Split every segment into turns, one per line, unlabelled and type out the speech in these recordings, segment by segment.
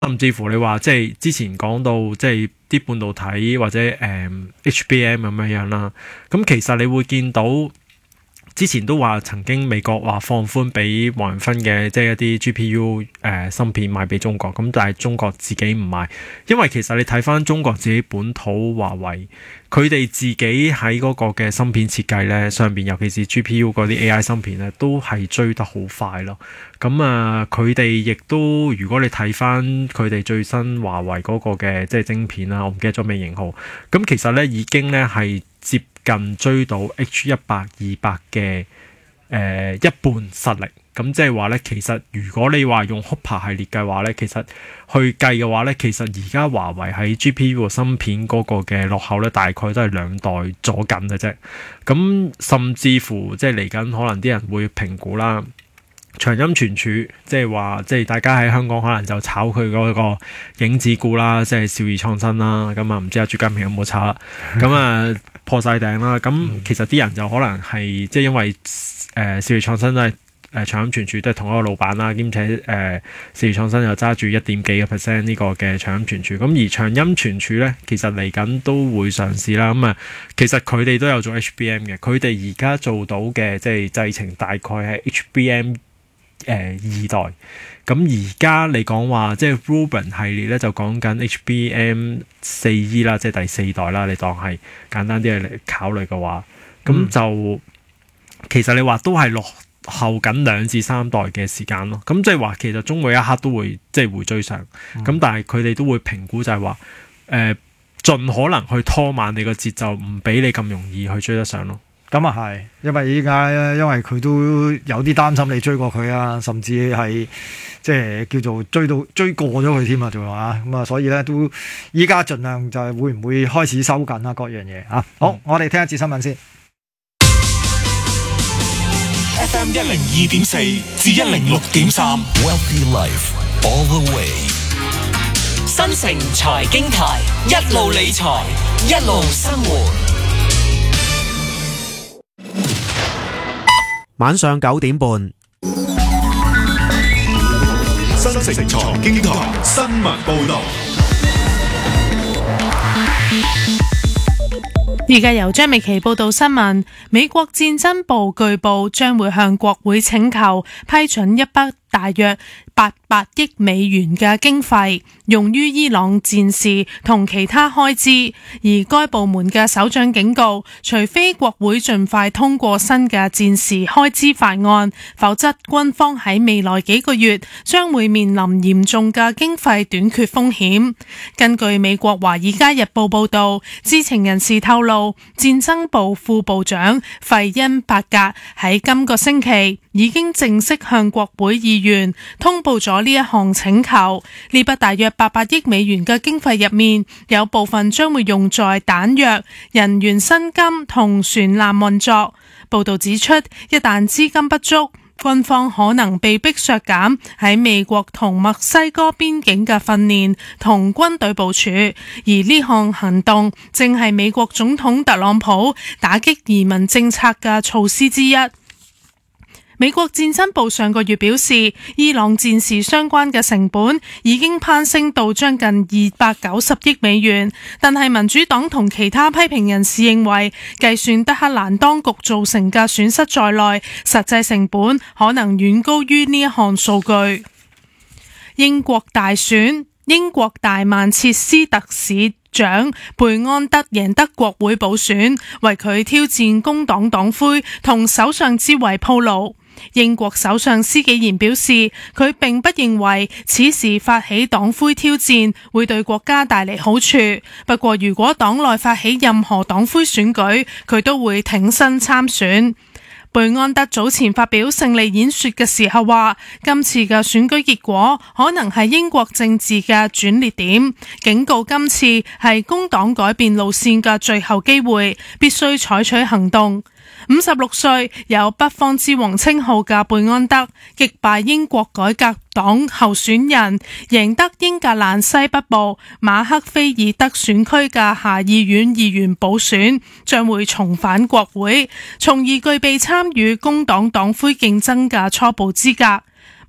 甚至乎你話即係之前講到即係啲半導體或者HBM 咁樣啦，咁其實你會見到之前都話曾經美國話放寬俾華為分嘅即係一啲 GPU 芯片賣俾中國，咁但係中國自己唔賣，因為其實你睇翻中國自己本土華為，佢哋自己喺嗰個嘅芯片設計咧上邊，尤其是 GPU 嗰啲 AI 芯片咧，都係追得好快咯。咁啊，佢哋亦都如果你睇翻佢哋最新華為嗰個嘅即係晶片啦，我唔記得咗咩型號，咁其實咧已經咧係接近追到 H100、200嘅一半實力。咁即係話咧，其實如果你話用 Hopper 系列嘅話咧，其實去計嘅話咧，其實而家華為喺 GPU 芯片嗰個嘅落後咧，大概都係2代左緊嘅啫。咁甚至乎即係嚟緊，可能啲人會評估啦。長鑫存儲，即係話，即係大家喺香港可能就炒佢嗰個影子股啦，即係兆易創新啦。咁啊，唔知阿朱家明有冇炒啦？咁啊，破晒頂啦。咁其實啲人就可能係即係因為兆易創新都係長鑫存儲都係同一個老闆啦，兼且兆易創新又揸住1.幾% 呢個嘅長鑫存儲。咁而長鑫存儲咧，其實嚟緊都會上市啦。咁啊，其實佢哋都有做 HBM 嘅，佢哋而家做到嘅即係製程大概係 HBM。2代，咁而家你講話即係 Rubin 系列咧，就講緊 HBM4E 啦，即係第4代啦。你當係簡單啲嚟考慮嘅話，咁就其實你話都係落後緊2至3代嘅時間咯。咁即係話其實終會一刻都會即係會追上，咁但係佢哋都會評估就係話盡可能去拖慢你個節奏，唔俾你咁容易去追得上咯。
咁啊係，因為依家因為佢都有啲擔心你追過佢啊，甚至係即係叫做追過咗佢添啊，仲話咁啊，所以咧都依家盡量就係會唔會開始收緊啊各樣嘢啊。好，我哋聽一節新聞先。
FM 102.4至106.3 Wealthy Life All the Way， 新城財經台，一路理財，一路生活。
晚上9點半，
新城財經台新聞報道。
而家由張美琪報道新聞。美國戰爭部據報將會向國會請求批准一筆大約800億美元嘅經費，用於伊朗戰士同其他開支。而該部門嘅首長警告，除非國會盡快通過新嘅戰士開支法案，否則軍方喺未來幾個月將會面臨嚴重嘅經費短缺風險。根據美國華爾街日報報道，知情人士透露，戰爭部副部長費恩伯格喺今個星期已經正式向國會議員通報咗呢一項請求。呢筆大約800億美元嘅經費入面，有部分將會用在彈藥、人員薪金同船艦運作。報道指出，一旦資金不足，軍方可能被迫削減喺美國同墨西哥邊境嘅訓練同軍隊部署，而呢項行動正係美國總統特朗普打擊移民政策嘅措施之一。美國戰爭部上個月表示，伊朗戰事相關嘅成本已經攀升到將近290億美元，但係民主黨同其他批評人士認為，計算德黑蘭當局造成嘅損失在內，實際成本可能遠高於呢一項數據。英國大選，英國大曼徹斯特市長貝安德贏得國會補選，為佢挑戰工黨黨魁同首相之位鋪路。英國首相施紀賢表示，佢並不認為此時發起黨魁挑戰會對國家帶嚟好處，不過如果黨內發起任何黨魁選舉，佢都會挺身參選。貝安德早前發表勝利演說嘅時候話，今次嘅選舉結果可能係英國政治嘅轉捩點，警告今次係工黨改變路線嘅最後機會，必須採取行動。56歲有北方之王稱號嘅貝安德擊敗英國改革黨候選人，贏得英格蘭西北部馬克菲爾德選區嘅下議院議員補選，將會重返國會，從而具備參與工黨黨魁競爭嘅初步資格。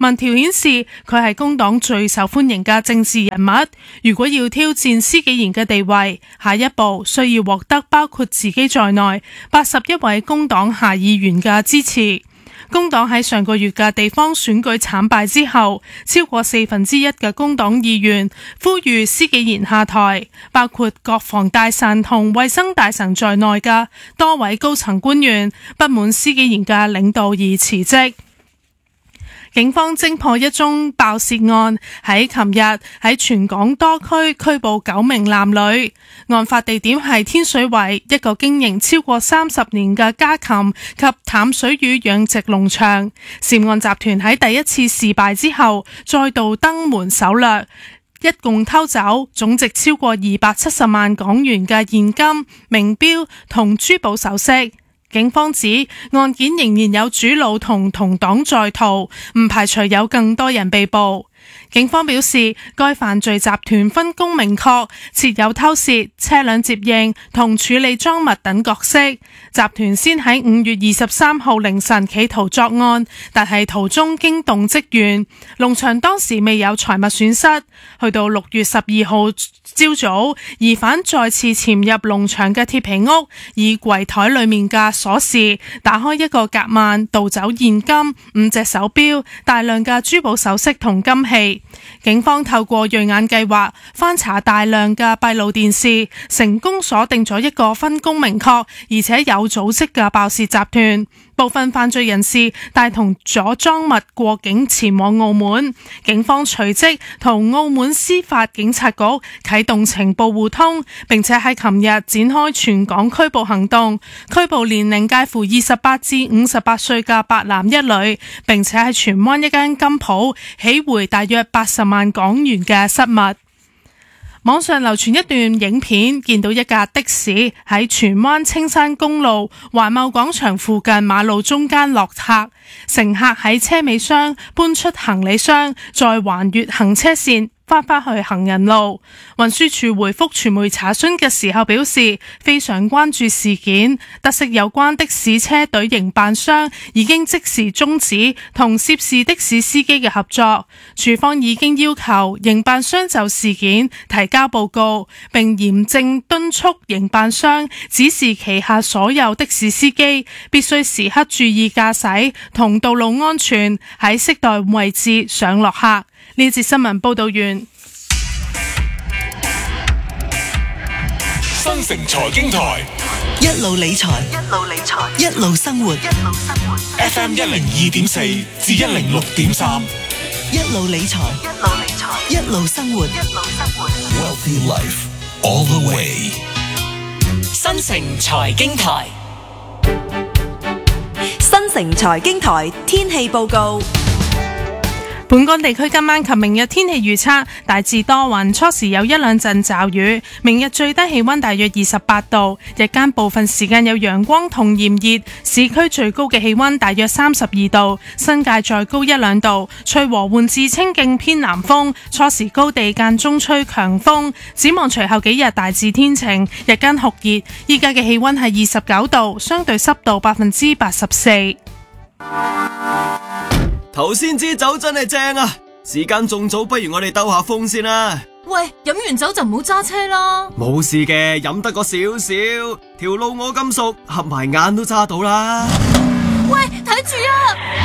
民調顯示佢係工黨最受歡迎嘅政治人物。如果要挑戰施紀賢嘅地位，下一步需要獲得包括自己在內81位工黨下議員嘅支持。工黨喺上個月嘅地方選舉慘敗之後，超過1/4嘅工黨議員呼籲施紀賢下台，包括國防大臣同衛生大臣在內嘅多位高層官員不滿施紀賢嘅領導而辭職。警方偵破一宗爆竊案，喺琴日喺全港多區拘捕9名男女。案發地點係天水圍一個經營超過30年嘅家禽及淡水魚養殖農場。涉案集團喺第一次事敗之後，再度登門搜掠，一共偷走總值超過270萬港元嘅現金、名錶同珠寶首飾。警方指案件仍然有主腦同同黨在逃，唔排除有更多人被捕。警方表示，該犯罪集團分工明確，設有偷竊、車輛接應同處理贓物等角色。集團先喺5月23號凌晨企圖作案，但係途中驚動職員，農場當時未有財物損失。去到6月12號朝早，疑犯再次潛入農場嘅鐵皮屋，以櫃台裏面嘅鎖匙打開一個夾萬，盜走現金、5隻手錶、大量嘅珠寶首飾同金器。警方透過銳眼計劃翻查大量嘅閉路電視，成功鎖定咗一個分工明確而且有組織嘅爆竊集團。部分犯罪人士帶同咗贓物過境前往澳門，警方隨即同澳門司法警察局啟動情報互通，並且喺琴日展開全港拘捕行動，拘捕年齡介乎28至58歲嘅8男1女，並且喺荃灣一間金鋪起回大約80萬港元嘅失物。網上流傳一段影片，見到一架的士喺荃灣青山公路華茂廣場附近馬路中間落客，乘客喺車尾箱搬出行李箱，再橫越行車線翻去行人路。運輸署回覆傳媒查詢嘅時候表示，非常關注事件，得悉有關的士車隊營辦商已經即時終止同涉事的士司機嘅合作。署方已經要求營辦商就事件提交報告，並嚴正敦促營辦商指示旗下所有的士司機必須時刻注意駕駛同道路安全，喺適當位置上落客。呢節新聞報道完。
新城財經台一路理財，一路生活。FM 102.4至106.3，一路理財，一路生活。Wealthy Life all the way。新城財經台，
新城財經台天氣報告。
本港地區今晚及明日天氣預測大致多雲，初時有一兩陣驟雨。明日最低氣溫大約28度，日間部分時間有陽光同炎熱，市區最高嘅氣溫大約32度，新界再高一兩度。吹和緩至清勁偏南風，初時高地間中吹強風。展望隨後幾日大致天晴，日間酷熱。依家嘅氣溫係29度，相對濕度84%。
頭先支酒真係正啊！時間仲早，不如我哋兜下風先啦。
喂，飲完酒就唔好揸車啦。
冇事嘅，飲得個少少，條路我咁熟，合埋眼都揸到啦。
喂，睇住啊！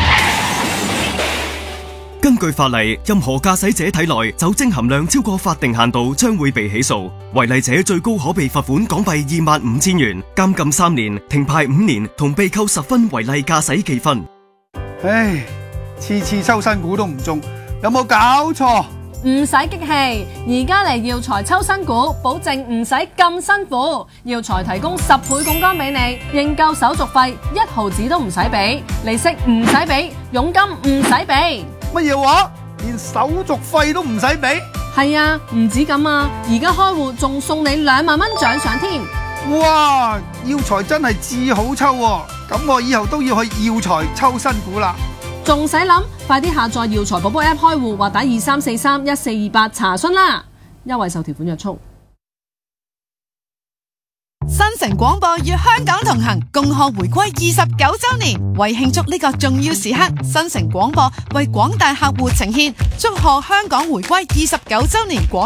根據法例，任何駕駛者體內酒精含量超過法定限度，將會被起訴。違例者最高可被罰款港幣25,000元、監禁3年、停牌5年，同被扣10分違例駕駛記分。
唉，次次抽新股都唔中，有冇搞錯？
唔使激氣，而家嚟耀才抽新股，保證唔使咁辛苦。耀才提供10倍槓桿俾你，認購手續費1毫子都唔使俾，利息唔使俾，佣金唔使俾。
乜嘢話？連手續費都唔使俾？
係啊，唔止咁啊，而家開戶仲送你2萬蚊獎賞添。
哇！耀才真係至好抽喎，咁我以後都要去耀才抽新股啦。
仲使諗？快啲下載耀才寶寶 App 開戶或打23431428查詢啦，優惠受條款約束。
新城廣播與香港同行，共賀回歸29周年。為慶祝呢個重要時刻，新城廣播為廣大客戶呈獻祝賀香港回歸29周年廣